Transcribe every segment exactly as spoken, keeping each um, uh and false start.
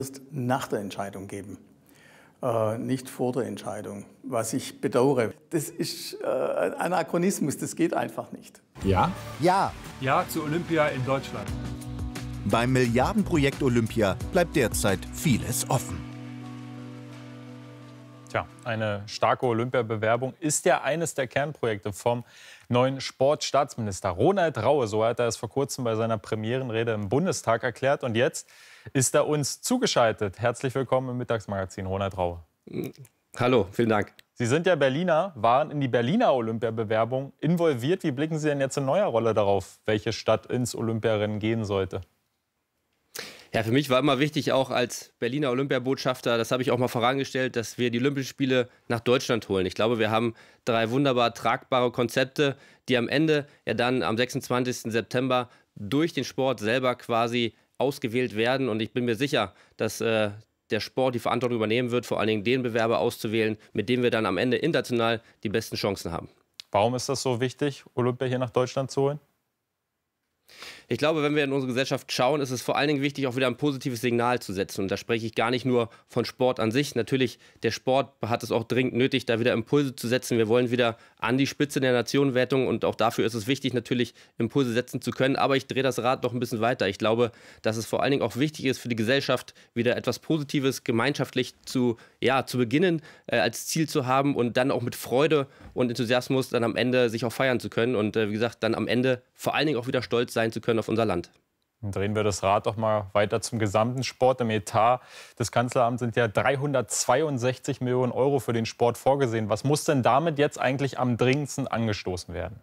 erst nach der Entscheidung geben, äh, nicht vor der Entscheidung, was ich bedauere. Das ist äh, ein Anachronismus, das geht einfach nicht. Ja? Ja. Ja zu Olympia in Deutschland. Beim Milliardenprojekt Olympia bleibt derzeit vieles offen. Tja, eine starke Olympiabewerbung ist ja eines der Kernprojekte vom neuen Sportstaatsminister Ronald Raue. So hat er es vor kurzem bei seiner Premierenrede im Bundestag erklärt. Und jetzt ist er uns zugeschaltet. Herzlich willkommen im Mittagsmagazin, Ronald Raue. Hallo, vielen Dank. Sie sind ja Berliner, waren in die Berliner Olympiabewerbung involviert. Wie blicken Sie denn jetzt in neuer Rolle darauf, welche Stadt ins Olympiarennen gehen sollte? Ja, für mich war immer wichtig, auch als Berliner Olympiabotschafter, das habe ich auch mal vorangestellt, dass wir die Olympischen Spiele nach Deutschland holen. Ich glaube, wir haben drei wunderbar tragbare Konzepte, die am Ende ja dann am sechsundzwanzigsten September durch den Sport selber quasi ausgewählt werden. Und ich bin mir sicher, dass äh, der Sport die Verantwortung übernehmen wird, vor allen Dingen den Bewerber auszuwählen, mit dem wir dann am Ende international die besten Chancen haben. Warum ist das so wichtig, Olympia hier nach Deutschland zu holen? Ich glaube, wenn wir in unsere Gesellschaft schauen, ist es vor allen Dingen wichtig, auch wieder ein positives Signal zu setzen. Und da spreche ich gar nicht nur von Sport an sich. Natürlich, der Sport hat es auch dringend nötig, da wieder Impulse zu setzen. Wir wollen wieder an die Spitze der Nationenwertung und auch dafür ist es wichtig, natürlich Impulse setzen zu können. Aber ich drehe das Rad noch ein bisschen weiter. Ich glaube, dass es vor allen Dingen auch wichtig ist für die Gesellschaft, wieder etwas Positives gemeinschaftlich zu, ja, zu beginnen, äh, als Ziel zu haben und dann auch mit Freude und Enthusiasmus dann am Ende sich auch feiern zu können. Und äh, wie gesagt, dann am Ende vor allen Dingen auch wieder stolz sein zu können auf unser Land. Dann drehen wir das Rad doch mal weiter zum gesamten Sport. Im Etat des Kanzleramts sind ja dreihundertzweiundsechzig Millionen Euro für den Sport vorgesehen. Was muss denn damit jetzt eigentlich am dringendsten angestoßen werden?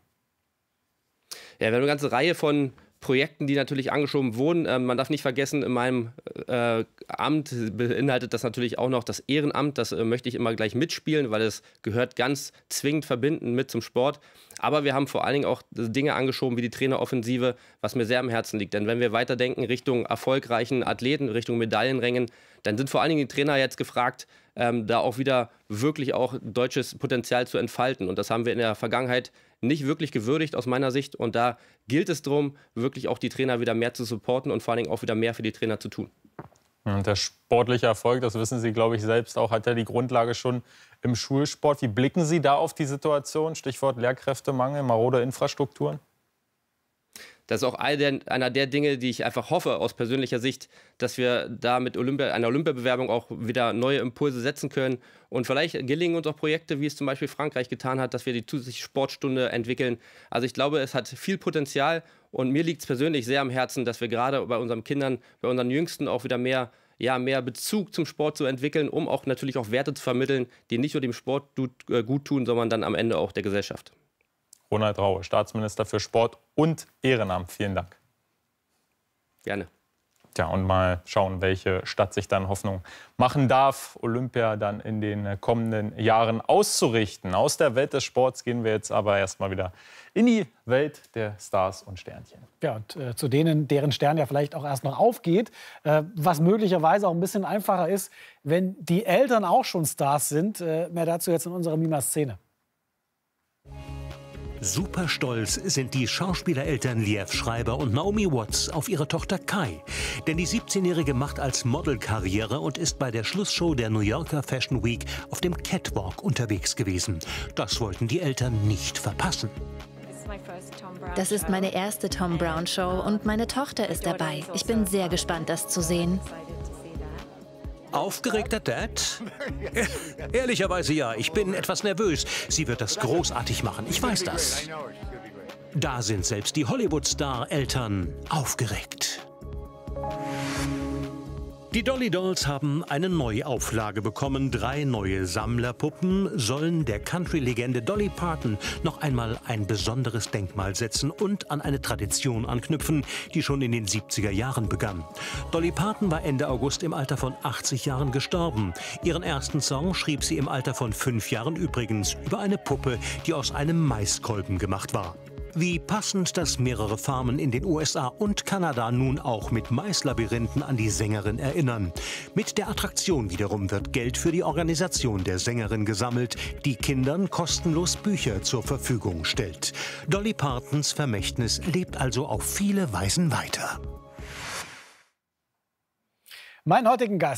Ja, wir haben eine ganze Reihe von Projekten, die natürlich angeschoben wurden. Ähm, man darf nicht vergessen, in meinem äh, Amt beinhaltet das natürlich auch noch das Ehrenamt. Das äh, möchte ich immer gleich mitspielen, weil es gehört ganz zwingend verbindend mit zum Sport. Aber wir haben vor allen Dingen auch Dinge angeschoben wie die Traineroffensive, was mir sehr am Herzen liegt. Denn wenn wir weiterdenken Richtung erfolgreichen Athleten, Richtung Medaillenrängen, dann sind vor allen Dingen die Trainer jetzt gefragt, ähm, da auch wieder wirklich auch deutsches Potenzial zu entfalten. Und das haben wir in der Vergangenheit nicht wirklich gewürdigt aus meiner Sicht. Und da gilt es darum, wirklich auch die Trainer wieder mehr zu supporten und vor allen Dingen auch wieder mehr für die Trainer zu tun. Und der sportliche Erfolg, das wissen Sie, glaube ich, selbst auch, hat ja die Grundlage schon im Schulsport. Wie blicken Sie da auf die Situation? Stichwort Lehrkräftemangel, marode Infrastrukturen? Das ist auch einer der Dinge, die ich einfach hoffe aus persönlicher Sicht, dass wir da mit Olympia, einer Olympiabewerbung auch wieder neue Impulse setzen können. Und vielleicht gelingen uns auch Projekte, wie es zum Beispiel Frankreich getan hat, dass wir die zusätzliche Sportstunde entwickeln. Also ich glaube, es hat viel Potenzial und mir liegt es persönlich sehr am Herzen, dass wir gerade bei unseren Kindern, bei unseren Jüngsten auch wieder mehr, ja, mehr Bezug zum Sport zu entwickeln, um auch natürlich auch Werte zu vermitteln, die nicht nur dem Sport gut tun, sondern dann am Ende auch der Gesellschaft. Ronald Raue, Staatsminister für Sport und Ehrenamt. Vielen Dank. Gerne. Tja, und mal schauen, welche Stadt sich dann Hoffnung machen darf, Olympia dann in den kommenden Jahren auszurichten. Aus der Welt des Sports gehen wir jetzt aber erstmal wieder in die Welt der Stars und Sternchen. Ja, und äh, zu denen, deren Stern ja vielleicht auch erst noch aufgeht, äh, was möglicherweise auch ein bisschen einfacher ist, wenn die Eltern auch schon Stars sind. Äh, mehr dazu jetzt in unserer Mima-Szene. Super stolz sind die Schauspielereltern Liev Schreiber und Naomi Watts auf ihre Tochter Kai. Denn die siebzehnjährige macht als Model Karriere und ist bei der Schlussshow der New Yorker Fashion Week auf dem Catwalk unterwegs gewesen. Das wollten die Eltern nicht verpassen. Das ist meine erste Tom Brown Show und meine Tochter ist dabei. Ich bin sehr gespannt, das zu sehen. Aufgeregter Dad? Ehrlicherweise ja, ich bin etwas nervös. Sie wird das großartig machen, ich weiß das. Da sind selbst die Hollywood-Star-Eltern aufgeregt. Die Dolly Dolls haben eine Neuauflage bekommen. Drei neue Sammlerpuppen sollen der Country-Legende Dolly Parton noch einmal ein besonderes Denkmal setzen und an eine Tradition anknüpfen, die schon in den siebziger Jahren begann. Dolly Parton war Ende August im Alter von achtzig Jahren gestorben. Ihren ersten Song schrieb sie im Alter von fünf Jahren übrigens über eine Puppe, die aus einem Maiskolben gemacht war. Wie passend, dass mehrere Farmen in den U S A und Kanada nun auch mit Maislabyrinthen an die Sängerin erinnern. Mit der Attraktion wiederum wird Geld für die Organisation der Sängerin gesammelt, die Kindern kostenlos Bücher zur Verfügung stellt. Dolly Partons Vermächtnis lebt also auf viele Weisen weiter. Mein heutigen Gast